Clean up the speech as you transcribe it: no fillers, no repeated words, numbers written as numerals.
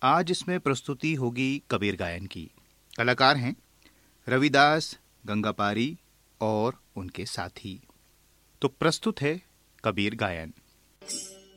आज इसमें प्रस्तुति होगी कबीर गायन की। कलाकार हैं रविदास, गंगापारी और उनके साथी। तो प्रस्तुत है कबीर गायन।